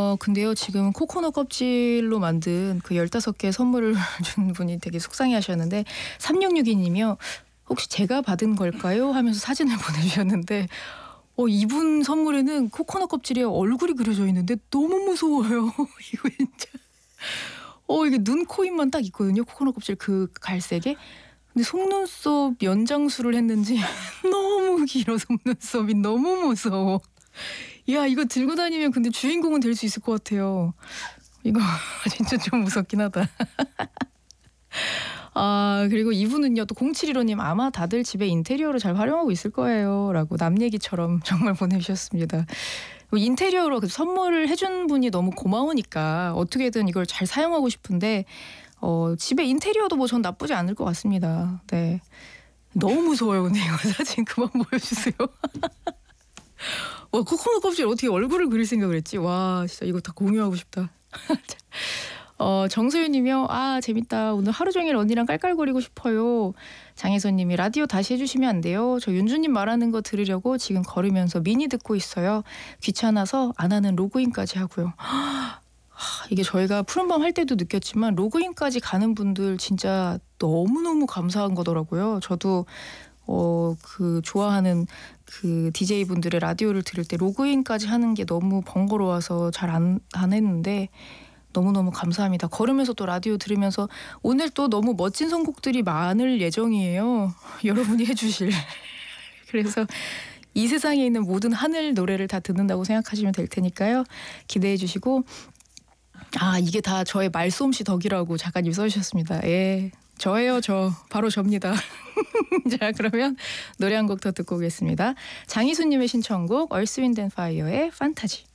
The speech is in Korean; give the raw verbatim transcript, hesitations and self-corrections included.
어 근데요 지금 코코넛 껍질로 만든 그 열다섯 개 선물을 준 분이 되게 속상해하셨는데 삼육육이 님이요. "혹시 제가 받은 걸까요?" 하면서 사진을 보내주셨는데 어 이분 선물에는 코코넛 껍질에 얼굴이 그려져 있는데 너무 무서워요. 이거 진짜. 어 이게 눈, 코, 입만 딱 있거든요 코코넛 껍질 그 갈색에. 근데 속눈썹 연장술을 했는지 너무 길어 속눈썹이 너무 무서워. 야 이거 들고 다니면 근데 주인공은 될 수 있을 것 같아요. 이거 진짜 좀 무섭긴 하다. 아 그리고 이분은요 또 공칠일오 님 "아마 다들 집에 인테리어로 잘 활용하고 있을 거예요."라고 남 얘기처럼 정말 보내주셨습니다. 인테리어로 그 선물을 해 준 분이 너무 고마우니까 어떻게든 이걸 잘 사용하고 싶은데 어 집에 인테리어도 뭐 전 나쁘지 않을 것 같습니다. 네. 너무 무서워요 근데 이거 사진 그만 보여주세요. 와 코코넛 껍질에 어떻게 얼굴을 그릴 생각을 했지? 와 진짜 이거 다 공유하고 싶다. 어 정소윤 님이요. "아 재밌다. 오늘 하루 종일 언니랑 깔깔거리고 싶어요." 장혜선 님이 "라디오 다시 해 주시면 안 돼요? 저 윤주 님 말하는 거 들으려고 지금 걸으면서 미니 듣고 있어요. 귀찮아서 안 하는 로그인까지 하고요." 이게 저희가 푸른밤 할 때도 느꼈지만 로그인까지 가는 분들 진짜 너무너무 감사한 거더라고요. 저도 어 그 좋아하는 그 디제이분들의 라디오를 들을 때 로그인까지 하는 게 너무 번거로워서 잘 안 안 했는데 너무너무 감사합니다. 걸으면서 또 라디오 들으면서 오늘 또 너무 멋진 선곡들이 많을 예정이에요. 여러분이 해 주실. 그래서 이 세상에 있는 모든 하늘 노래를 다 듣는다고 생각하시면 될 테니까요. 기대해 주시고 아 이게 다 저의 말솜씨 덕이라고 작가님이 써 주셨습니다. 예. 저예요 저. 바로 저입니다. 자 그러면 노래 한 곡 더 듣고 오겠습니다. 장희수 님의 신청곡 얼스 윈드 앤 파이어의 판타지.